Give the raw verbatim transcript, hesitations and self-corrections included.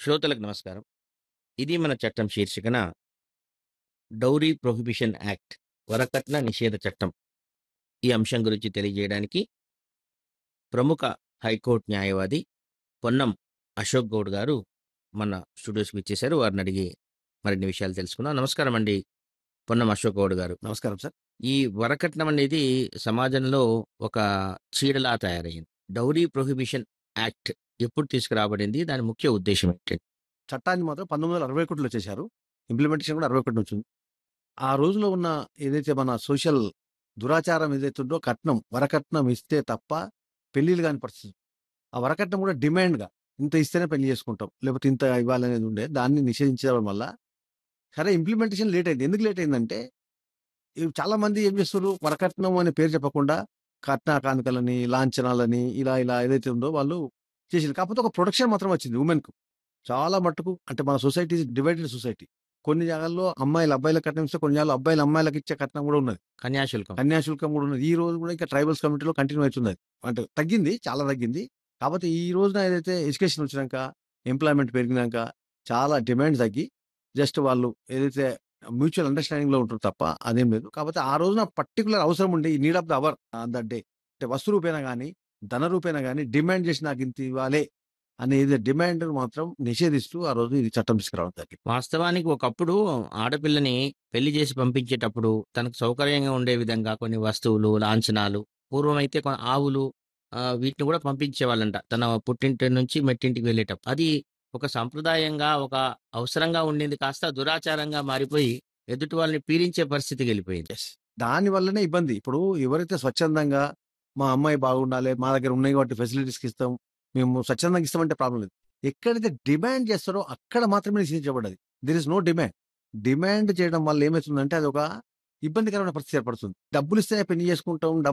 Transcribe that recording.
శ్రోతలకు నమస్కారం. ఇది మన చట్టం శీర్షికన డౌరీ ప్రొహిబిషన్ యాక్ట్ వరకట్న నిషేధ చట్టం ఈ అంశం గురించి తెలియజేయడానికి ప్రముఖ హైకోర్టు న్యాయవాది పొన్నం అశోక్ గౌడ్ గారు మన స్టూడియోస్కి ఇచ్చేశారు. వారిని అడిగి మరిన్ని విషయాలు తెలుసుకుందాం. నమస్కారం అండి పొన్నం అశోక్ గౌడ్ గారు. నమస్కారం సార్. ఈ వరకట్నం అనేది సమాజంలో ఒక చీడలా తయారైంది. డౌరీ ప్రొహిబిషన్ యాక్ట్ ఎప్పుడు తీసుకురాబడింది? దాని ముఖ్య ఉద్దేశం ఏంటి? చట్టాన్ని మాత్రం పంతొమ్మిది వందల అరవై ఒకటిలో చేశారు. ఇంప్లిమెంటేషన్ కూడా అరవై ఒకటి వచ్చింది. ఆ రోజులో ఉన్న ఏదైతే మన సోషల్ దురాచారం ఏదైతే ఉందో, కట్నం వరకట్నం ఇస్తే తప్ప పెళ్లిళ్ళు కాని పరిస్థితి. ఆ వరకట్నం కూడా డిమాండ్గా ఇంత ఇస్తేనే పెళ్లి చేసుకుంటాం, లేకపోతే ఇంత ఇవ్వాలనేది ఉండే. దాన్ని నిషేధించడం వల్ల సరే ఇంప్లిమెంటేషన్ లేట్ అయింది. ఎందుకు లేట్ అయిందంటే ఇవి చాలా మంది ఏం చేస్తారు, వరకట్నం అనే పేరు చెప్పకుండా కట్న కానుకలని, లాంఛనాలని ఇలా ఇలా ఏదైతే ఉందో వాళ్ళు చేసింది. కాకపోతే ఒక ప్రొటెక్షన్ మాత్రం వచ్చింది ఉమెన్కు. చాలా మట్టుకు అంటే మన సొసైటీ డివైడెడ్ సొసైటీ. కొన్ని జాగాల్లో అమ్మాయిలు అబ్బాయిలకు కట్నం ఇస్తే, కొన్ని జాగాల్లో అబ్బాయిలు అమ్మాయిలకు ఇచ్చే కట్నం కూడా ఉన్నది. కన్యాశుల్కం. కన్యాశుల్కం కూడా ఉన్నది. ఈ రోజు కూడా ఇంకా ట్రైబల్స్ కమ్యూనిటీలో కంటిన్యూ అవుతున్నది. అంటే తగ్గింది, చాలా తగ్గింది. కాకపోతే ఈ రోజున ఏదైతే ఎడ్యుకేషన్ వచ్చినాక, ఎంప్లాయ్మెంట్ పెరిగినాక చాలా డిమాండ్ తగ్గి జస్ట్ వాళ్ళు ఏదైతే మ్యూచువల్ అండర్స్టాండింగ్ లో ఉంటారు తప్ప అదేం లేదు. కాకపోతే ఆ రోజున పర్టికులర్ అవసరం ఉండే ఈ need of the hour on that day, అంటే వస్తు రూపేనా కానీ ధన రూపేనా కానీ డిమాండ్ చేసి నాకు ఇంత ఇవ్వాలే అనేది డిమాండ్ మాత్రం నిషేధిస్తూ ఆ రోజు ఇది చట్టం తీసుకురావడం జరిగింది. వాస్తవానికి ఒకప్పుడు ఆడపిల్లని పెళ్లి చేసి పంపించేటప్పుడు తనకు సౌకర్యంగా ఉండే విధంగా కొన్ని వస్తువులు, లాంఛనాలు, పూర్వమైతే కొ ఆవులు ఆహ్, వీటిని కూడా పంపించేవాళ్ళంట. తన పుట్టింటి నుంచి మెట్టింటికి వెళ్ళేటప్పుడు. అది ఒక సంప్రదాయంగా, ఒక అవసరంగా ఉండింది కాస్త దురాచారంగా మారిపోయి ఎదుటి వాళ్ళని పీడించే పరిస్థితికెళ్ళిపోయింది. యెస్. దాని వల్లనే ఇబ్బంది. ఇప్పుడు ఎవరైతే స్వచ్ఛందంగా మా అమ్మాయి బాగుండాలి, మా దగ్గర ఉన్నాయి కాబట్టి ఫెసిలిటీస్‌కి ఇస్తాం, మేము స్వచ్ఛందంగా ఇస్తామంటే ప్రాబ్లమ్ లేదు. ఎక్కడైతే డిమాండ్ చేస్తారో అక్కడ మాత్రమే నిషేధించబడ్డది. There is no demand. Demand చేయడం వల్ల ఏమైతుందంటే అదొక ఇబ్బందికరమైన పరిస్థితి ఏర్పడుతుంది. డబ్బులిస్తేనే పెళ్లి చేసుకుంటాం,